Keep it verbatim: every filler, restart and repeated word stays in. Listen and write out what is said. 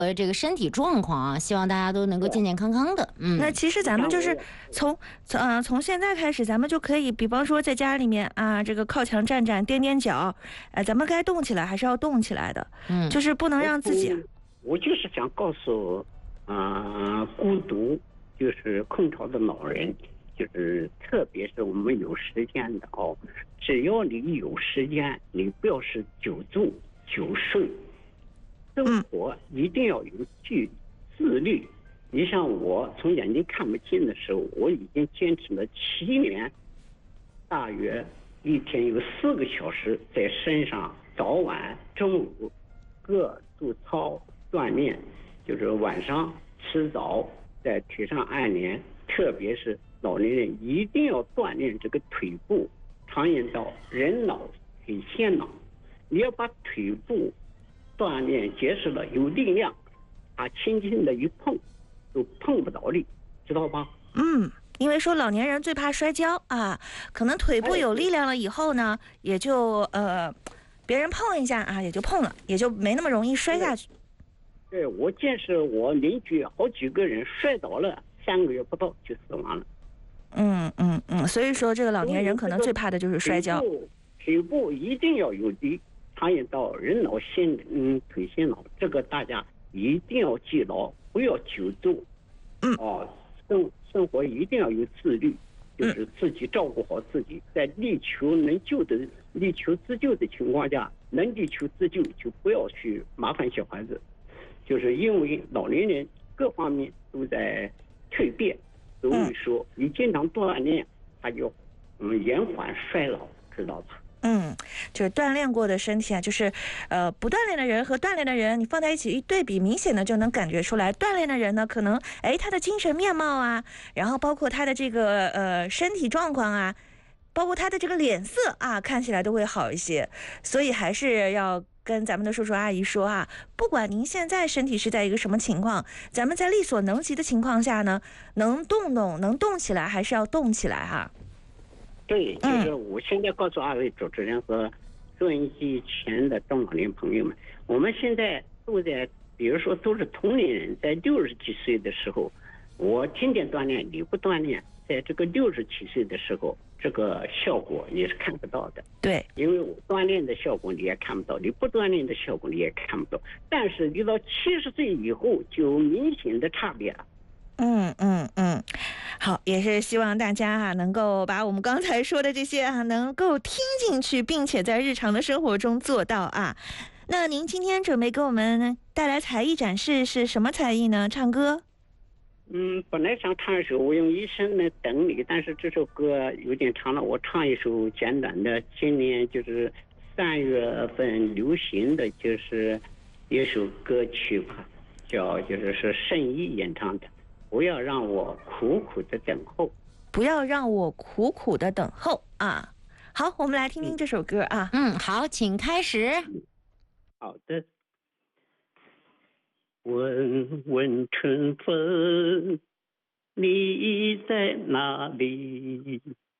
呃这个身体状况啊，希望大家都能够健健康康的。嗯， 那其实咱们就是从从呃从现在开始，咱们就可以，比方说在家里面啊，这个靠墙站站、踮踮脚，呃，咱们该动起来还是要动起来的， 嗯， 就是不能让自己。 我就是想告诉，啊、呃，孤独就是空巢的老人，就是特别是我们有时间的哦，只要你有时间，你不要是久坐久睡，生活一定要有自自律。你像我从眼睛看不见的时候，我已经坚持了七年，大约一天有四个小时在身上，早晚中午各做操锻炼，就是晚上吃早，在腿上按连，特别是老年人一定要锻炼这个腿部，常言道人老腿先老，你要把腿部锻炼结实了，有力量，啊，轻轻的一碰就碰不着力，知道吧？ 嗯，因为说老年人最怕摔跤啊，可能腿部有力量了以后呢，也就呃，别人碰一下啊，也就碰了，也就没那么容易摔下去。 对，我见识我邻居好几个人摔倒了，三个月不到就死亡了。 嗯嗯嗯，所以说这个老年人可能最怕的就是摔跤。 腿部一定要有力，常言道人老先嗯腿先老，这个大家一定要记牢，不要久坐。 嗯哦，生生活一定要有自律，就是自己照顾好自己，在力求能救的力求自救的情况下，能力求自救就不要去麻烦小孩子，就是因为老年人各方面都在蜕变，所以说你经常锻炼，他就嗯延缓衰老，知道吧？ 嗯，就是锻炼过的身体啊，就是，呃，不锻炼的人和锻炼的人，你放在一起一对比，明显的就能感觉出来，锻炼的人呢，可能，哎，他的精神面貌啊，然后包括他的这个呃身体状况啊，包括他的这个脸色啊，看起来都会好一些。所以还是要跟咱们的叔叔阿姨说啊，不管您现在身体是在一个什么情况，咱们在力所能及的情况下呢，能动动，能动起来，还是要动起来哈、啊。 对，就是我现在告诉二位主持人和收音机前的中老年朋友们，我们现在都在，比如说都是同龄人，在六十几岁的时候，我天天锻炼，你不锻炼，在这个六十几岁的时候，这个效果你是看不到的。 对， 因为我锻炼的效果你也看不到，你不锻炼的效果你也看不到，但是你到七十岁以后就有明显的差别了。 嗯嗯嗯，好，也是希望大家啊能够把我们刚才说的这些啊能够听进去，并且在日常的生活中做到啊。那您今天准备给我们带来才艺展示是什么才艺呢？唱歌？ 嗯，本来想唱一首《我用一生来等你》，但是这首歌有点长了，我唱一首简短的。今年就是三月份流行的就是一首歌曲吧，叫就是是圣依演唱的。不要让我苦苦的等候， 不要让我苦苦的等候啊！好，我们来听听这首歌啊。 嗯，好，请开始。 好的。问问春风，你在哪里？